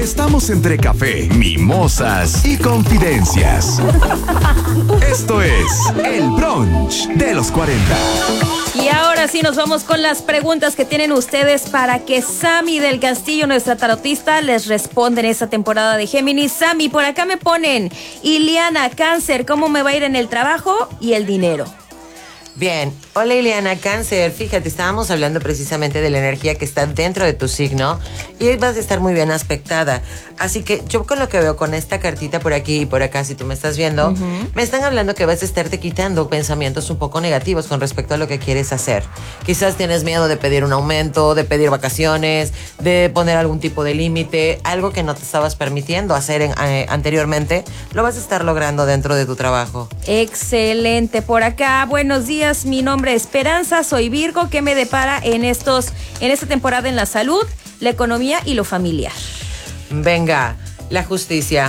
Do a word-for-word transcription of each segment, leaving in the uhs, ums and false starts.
Estamos entre café, mimosas y confidencias. Esto es el brunch de los cuarenta. Y ahora sí nos vamos con las preguntas que tienen ustedes para que Sammy del Castillo, nuestra tarotista, les responda en esta temporada de Géminis. Sammy, por acá me ponen: Iliana, Cáncer, ¿cómo me va a ir en el trabajo y el dinero? Bien, hola Iliana, Cáncer, fíjate, estábamos hablando precisamente de la energía que está dentro de tu signo y vas a estar muy bien aspectada, así que yo con lo que veo con esta cartita por aquí y por acá, si tú me estás viendo, uh-huh. me están hablando que vas a estarte quitando pensamientos un poco negativos con respecto a lo que quieres hacer. Quizás tienes miedo de pedir un aumento, de pedir vacaciones, de poner algún tipo de límite, algo que no te estabas permitiendo hacer en, eh, anteriormente, lo vas a estar logrando dentro de tu trabajo. Excelente, por acá, buenos días. Mi nombre es Esperanza, soy Virgo. ¿Qué me depara en estos, en esta temporada en la salud, la economía y lo familiar? Venga, la justicia.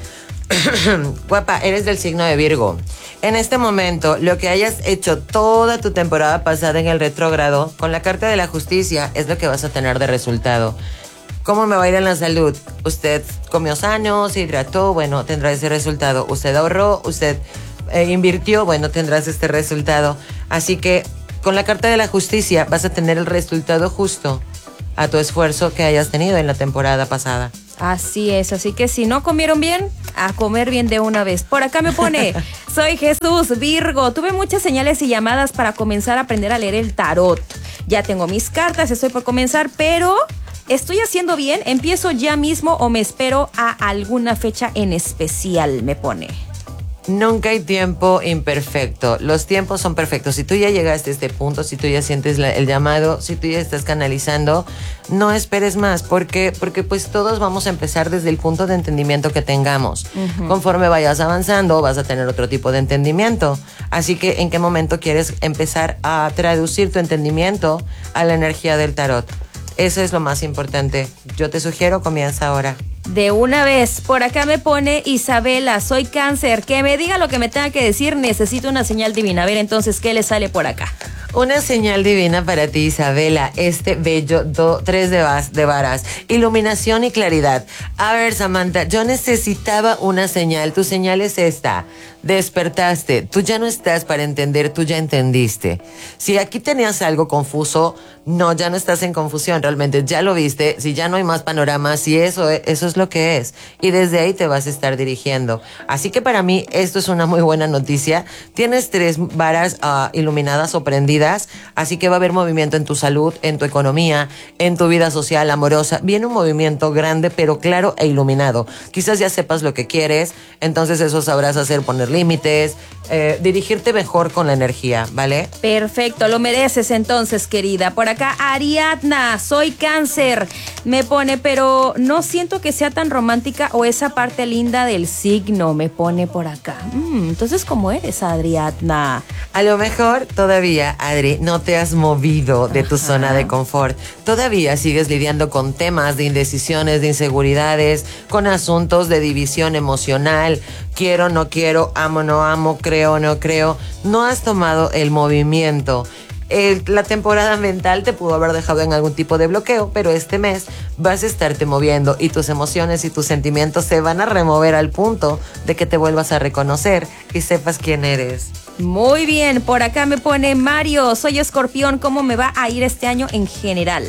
Guapa, eres del signo de Virgo. En este momento, lo que hayas hecho toda tu temporada pasada en el retrógrado, con la carta de la justicia, es lo que vas a tener de resultado. ¿Cómo me va a ir en la salud? Usted comió sano, se hidrató, bueno, tendrá ese resultado. Usted ahorró, usted... Eh, invirtió, bueno, tendrás este resultado. Así que con la carta de la justicia vas a tener el resultado justo a tu esfuerzo que hayas tenido en la temporada pasada. Así es, así que si no comieron bien, a comer bien de una vez. Por acá me pone: soy Jesús, Virgo. Tuve muchas señales y llamadas para comenzar a aprender a leer el tarot. Ya tengo mis cartas, estoy por comenzar, pero... ¿estoy haciendo bien? ¿Empiezo ya mismo o me espero a alguna fecha en especial? Me pone. Nunca hay tiempo imperfecto. Los tiempos son perfectos. Si tú ya llegaste a este punto, si tú ya sientes la, el llamado, si tú ya estás canalizando, no esperes más. ¿Por qué? Porque pues todos vamos a empezar desde el punto de entendimiento que tengamos. Uh-huh. Conforme vayas avanzando, vas a tener otro tipo de entendimiento. Así que, ¿en qué momento quieres empezar a traducir tu entendimiento a la energía del tarot? Eso es lo más importante. Yo te sugiero, comienza ahora. De una vez, por acá me pone Isabela, soy Cáncer, que me diga lo que me tenga que decir, necesito una señal divina. A ver, entonces, ¿qué le sale por acá? Una señal divina para ti, Isabela, este bello do, tres de, vas, de varas, iluminación y claridad. A ver, Samantha, yo necesitaba una señal, tu señal es esta, despertaste, tú ya no estás para entender, tú ya entendiste. Si aquí tenías algo confuso, no, ya no estás en confusión, realmente ya lo viste, si ya no hay más panorama, si eso, eso es lo que es, y desde ahí te vas a estar dirigiendo. Así que para mí esto es una muy buena noticia, tienes tres varas uh, iluminadas o prendidas. Así que va a haber movimiento en tu salud, en tu economía, en tu vida social, amorosa. Viene un movimiento grande, pero claro e iluminado. Quizás ya sepas lo que quieres, entonces eso sabrás hacer, poner límites, eh, dirigirte mejor con la energía, ¿vale? Perfecto, lo mereces entonces, querida. Por acá, Ariadna, soy Cáncer. Me pone, pero no siento que sea tan romántica o esa parte linda del signo, me pone por acá. Mm, entonces, ¿cómo eres, Ariadna? A lo mejor todavía, Adri, no te has movido de tu Ajá. zona de confort. Todavía sigues lidiando con temas de indecisiones, de inseguridades, con asuntos de división emocional. Quiero, no quiero, amo, no amo, creo, no creo. No has tomado el movimiento. El, la temporada mental te pudo haber dejado en algún tipo de bloqueo, pero este mes vas a estarte moviendo y tus emociones y tus sentimientos se van a remover al punto de que te vuelvas a reconocer y sepas quién eres. Muy bien, por acá me pone Mario, soy Escorpión, ¿cómo me va a ir este año en general?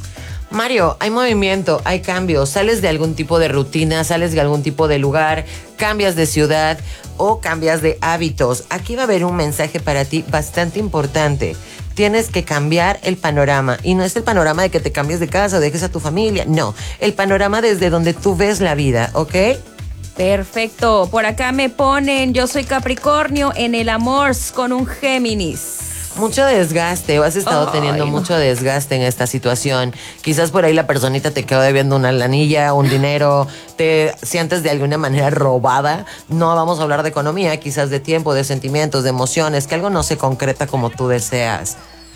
Mario, hay movimiento, hay cambios, sales de algún tipo de rutina, sales de algún tipo de lugar, cambias de ciudad o cambias de hábitos. Aquí va a haber un mensaje para ti bastante importante. Tienes que cambiar el panorama y no es el panorama de que te cambies de casa o dejes a tu familia, no, el panorama desde donde tú ves la vida, ¿ok? Perfecto, por acá me ponen, yo soy Capricornio en el amor con un Géminis. Mucho desgaste, has estado oh, teniendo ay, no. mucho desgaste en esta situación. Quizás por ahí la personita te quedó debiendo una lanilla, un dinero, te sientes de alguna manera robada. No vamos a hablar de economía, quizás de tiempo, de sentimientos, de emociones, que algo no se concreta como tú deseas.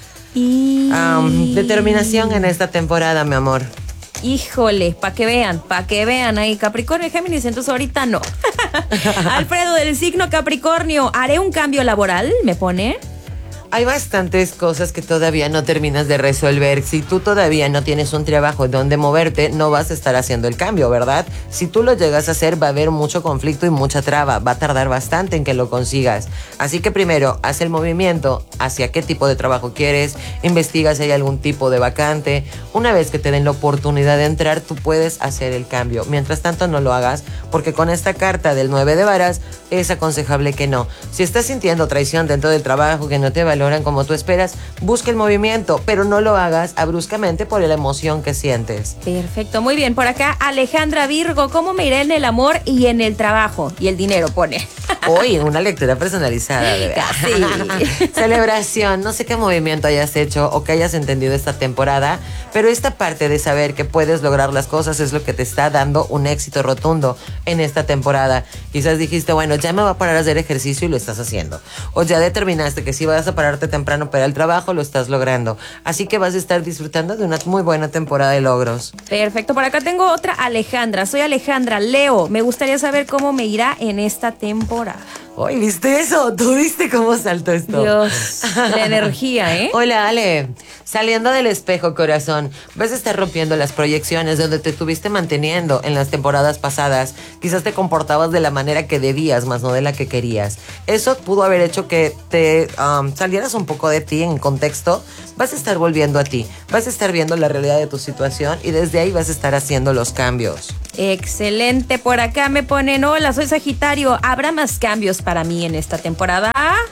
Y... Um, determinación en esta temporada, mi amor. Híjole, pa' que vean, pa' que vean ahí, Capricornio y Géminis, entonces ahorita no. Alfredo del signo Capricornio, ¿haré un cambio laboral? ¿Me pone? Hay bastantes cosas que todavía no terminas de resolver. Si tú todavía no tienes un trabajo donde moverte, no vas a estar haciendo el cambio, ¿verdad? Si tú lo llegas a hacer, va a haber mucho conflicto y mucha traba. Va a tardar bastante en que lo consigas. Así que primero, haz el movimiento hacia qué tipo de trabajo quieres, investiga si hay algún tipo de vacante. Una vez que te den la oportunidad de entrar, tú puedes hacer el cambio. Mientras tanto, no lo hagas, porque con esta carta del nueve de varas, es aconsejable que no. Si estás sintiendo traición dentro del trabajo, que no te valoran como tú esperas, busca el movimiento, pero no lo hagas abruptamente por la emoción que sientes. Perfecto, muy bien. Por acá, Alejandra Virgo, ¿cómo me iré en el amor y en el trabajo? Y el dinero, pone. Hoy, una lectura personalizada, de verdad. Casi. Celebración, no sé qué movimiento hayas hecho o que hayas entendido esta temporada, pero esta parte de saber que puedes lograr las cosas es lo que te está dando un éxito rotundo en esta temporada. Quizás dijiste, bueno, ya me voy a parar a hacer ejercicio y lo estás haciendo. O ya determinaste que si vas a pararte temprano para el trabajo, lo estás logrando. Así que vas a estar disfrutando de una muy buena temporada de logros. Perfecto, por acá tengo otra Alejandra. Soy Alejandra Leo. Me gustaría saber cómo me irá en esta temporada. Oye, ¿viste eso? ¿Tú viste cómo saltó esto? Dios, la energía, ¿eh? Hola, Ale. Saliendo del espejo, corazón, vas a estar rompiendo las proyecciones donde te estuviste manteniendo en las temporadas pasadas. Quizás te comportabas de la manera que debías, más no de la que querías. Eso pudo haber hecho que te um, salieras un poco de ti en contexto. Vas a estar volviendo a ti. Vas a estar viendo la realidad de tu situación y desde ahí vas a estar haciendo los cambios. Excelente, por acá me ponen, hola, soy Sagitario, ¿habrá más cambios para mí en esta temporada?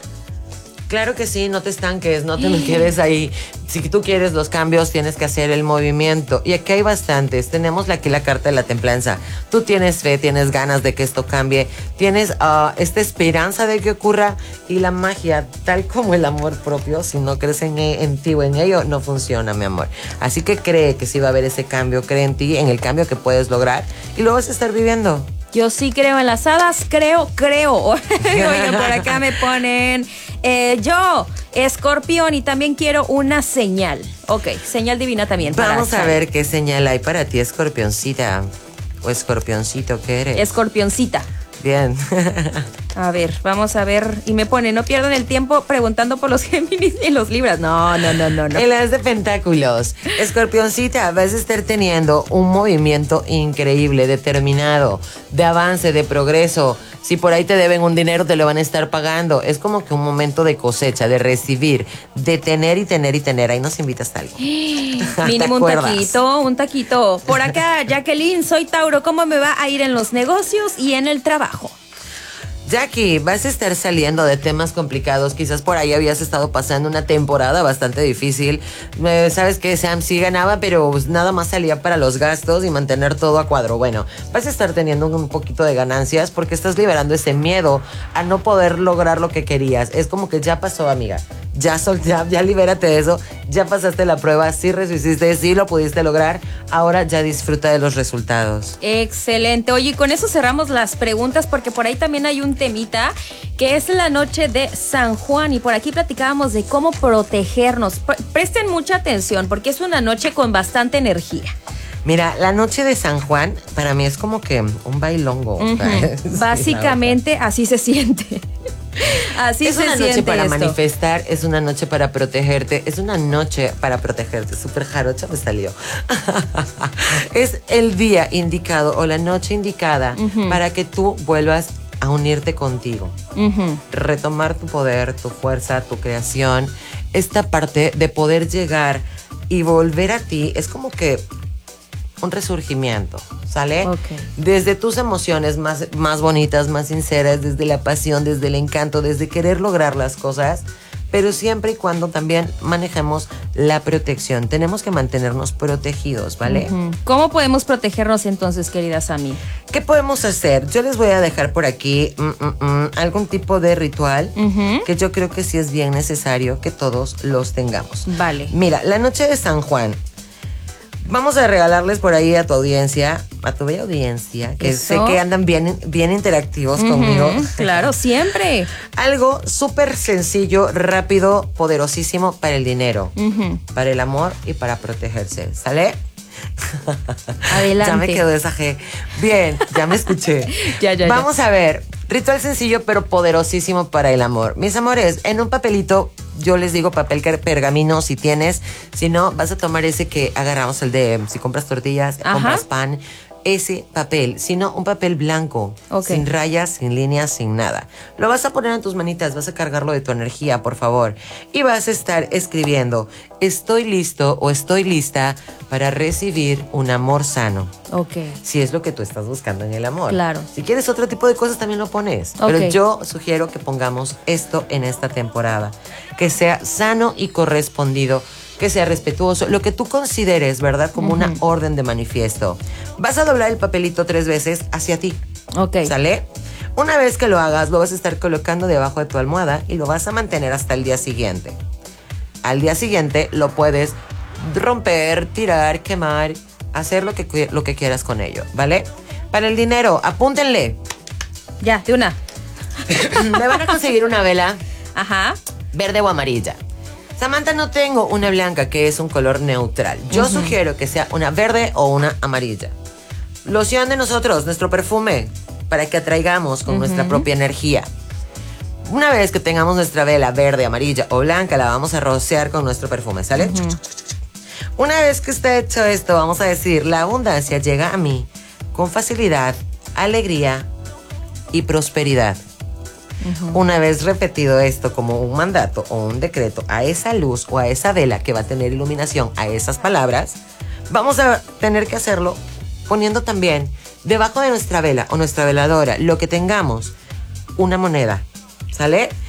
Claro que sí, no te estanques, no te me quedes ahí. Si tú quieres los cambios, tienes que hacer el movimiento. Y aquí hay bastantes. Tenemos aquí la carta de la templanza. Tú tienes fe, tienes ganas de que esto cambie, tienes uh, esta esperanza de que ocurra. Y la magia, tal como el amor propio, si no crees en, en ti o en ello, no funciona, mi amor. Así que cree que sí va a haber ese cambio, cree en ti, en el cambio que puedes lograr y lo vas a estar viviendo. Yo sí creo en las hadas, creo, creo. Oigan, por acá me ponen, eh, yo, escorpión, y también quiero una señal. Ok, señal divina también. Vamos para a ver qué señal hay para ti, escorpioncita. O escorpioncito, ¿qué eres? Escorpioncita. Bien. A ver, vamos a ver. Y me pone, no pierdan el tiempo preguntando por los Géminis y los Libras. No, no, no, no, no. En las de Pentáculos, escorpioncita, vas a estar teniendo un movimiento increíble, determinado, de avance, de progreso. Si por ahí te deben un dinero, te lo van a estar pagando. Es como que un momento de cosecha, de recibir, de tener y tener y tener. Ahí nos invitas a algo. Mínimo un taquito, un taquito. Por acá, Jacqueline, soy Tauro. ¿Cómo me va a ir en los negocios y en el trabajo? Jackie, vas a estar saliendo de temas complicados. Quizás por ahí habías estado pasando una temporada bastante difícil. Eh, Sabes que Sam sí ganaba, pero pues nada más salía para los gastos y mantener todo a cuadro. Bueno, vas a estar teniendo un poquito de ganancias porque estás liberando ese miedo a no poder lograr lo que querías. Es como que ya pasó, amiga. Ya, sol, ya, ya libérate de eso. Ya pasaste la prueba, sí resististe, sí lo pudiste lograr. Ahora ya disfruta de los resultados. Excelente. Oye, y con eso cerramos las preguntas porque por ahí también hay un temita que es la noche de San Juan y por aquí platicábamos de cómo protegernos. Pre- presten mucha atención porque es una noche con bastante energía. Mira, la noche de San Juan para mí es como que un bailongo. Uh-huh. Sí, básicamente así se siente. Así es se una siente noche para esto. manifestar, es una noche para protegerte, es una noche para protegerte. Súper jarocha me salió. Es el día indicado o la noche indicada uh-huh. para que tú vuelvas a unirte contigo. Uh-huh. Retomar tu poder, tu fuerza, tu creación. Esta parte de poder llegar y volver a ti es como que un resurgimiento, ¿sale? Okay. Desde tus emociones más, más bonitas, más sinceras, desde la pasión, desde el encanto, desde querer lograr las cosas, pero siempre y cuando también manejemos la protección. Tenemos que mantenernos protegidos, ¿vale? Uh-huh. ¿Cómo podemos protegernos entonces, querida Sami? ¿Qué podemos hacer? Yo les voy a dejar por aquí mm, mm, mm, algún tipo de ritual uh-huh. que yo creo que sí es bien necesario que todos los tengamos. Vale. Mira, la noche de San Juan, vamos a regalarles por ahí a tu audiencia, a tu bella audiencia, que Eso. sé que andan bien, bien interactivos uh-huh, conmigo. Claro, siempre. Algo súper sencillo, rápido, poderosísimo para el dinero, uh-huh. para el amor y para protegerse. ¿Sale? Adelante. Ya me quedó esa G. Bien, ya me escuché. ya, ya, Vamos ya. a ver. Ritual sencillo pero poderosísimo para el amor. Mis amores, en un papelito yo les digo papel pergamino si tienes. Si no, vas a tomar ese que agarramos, el de si compras tortillas, Ajá. compras pan. Ese papel, sino un papel blanco, okay. sin rayas, sin líneas, sin nada. Lo vas a poner en tus manitas, vas a cargarlo de tu energía, por favor. Y vas a estar escribiendo, estoy listo o estoy lista para recibir un amor sano. Ok. Si es lo que tú estás buscando en el amor. Claro. Si quieres otro tipo de cosas, también lo pones. Okay. Pero yo sugiero que pongamos esto en esta temporada. Que sea sano y correspondido. Que sea respetuoso, lo que tú consideres, ¿verdad? Como uh-huh. una orden de manifiesto. Vas a doblar el papelito tres veces hacia ti. Ok. ¿Sale? Una vez que lo hagas, lo vas a estar colocando debajo de tu almohada y lo vas a mantener hasta el día siguiente. Al día siguiente lo puedes romper, tirar, quemar, hacer lo que, lo que quieras con ello, ¿vale? Para el dinero, apúntenle. Ya, de una. Me van a conseguir una vela. Ajá. Verde o amarilla. Samantha, no tengo una blanca, que es un color neutral. Yo uh-huh. sugiero que sea una verde o una amarilla. Loción de nosotros, nuestro perfume, para que atraigamos con uh-huh. nuestra propia energía. Una vez que tengamos nuestra vela verde, amarilla o blanca, la vamos a rociar con nuestro perfume, ¿sale? Uh-huh. Una vez que esté hecho esto, vamos a decir, la abundancia llega a mí con facilidad, alegría y prosperidad. Uh-huh. Una vez repetido esto como un mandato o un decreto a esa luz o a esa vela que va a tener iluminación a esas palabras, vamos a tener que hacerlo poniendo también debajo de nuestra vela o nuestra veladora, lo que tengamos, una moneda, ¿sale?